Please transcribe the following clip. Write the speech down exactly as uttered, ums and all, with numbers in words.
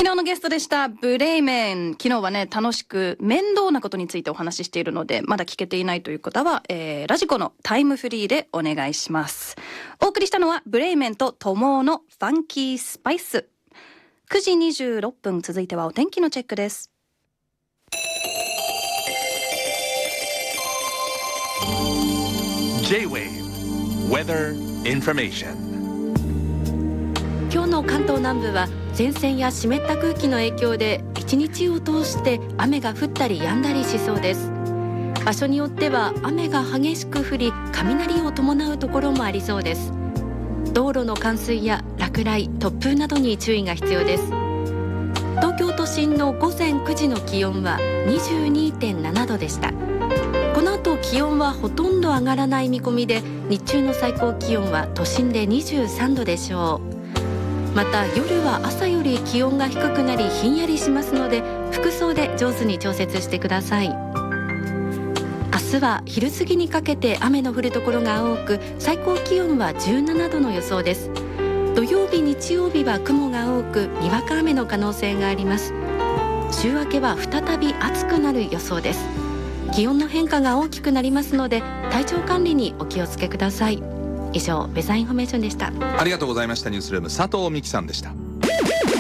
昨日のゲストでしたブレイメン。昨日はね楽しく面倒なことについてお話ししているので、まだ聞けていないという方は、えー、ラジコのタイムフリーでお願いします。お送りしたのはブレイメンとトモーのファンキースパイス。くじにじゅうろっぷん、続いてはお天気のチェックです。 J-Wave Weather Information。 今日の関東南部は前線や湿った空気の影響で一日を通して雨が降ったり止んだりしそうです。場所によっては雨が激しく降り雷を伴うところもありそうです。道路の冠水や落雷、突風などに注意が必要です。東京都心の午前くじの気温は にじゅうにてんななどでした。この後気温はほとんど上がらない見込みで、日中の最高気温は都心でにじゅうさんどでしょう。また夜は朝より気温が低くなりひんやりしますので、服装で上手に調節してください。明日は昼過ぎにかけて雨の降るところが多く、最高気温はじゅうななどの予想です。土曜日日曜日は雲が多くにわか雨の可能性があります。週明けは再び暑くなる予想です。気温の変化が大きくなりますので体調管理にお気をつけください。以上ウェザーインフォメーションでした。 ありがとうございました。ニュースルーム佐藤美希さんでした。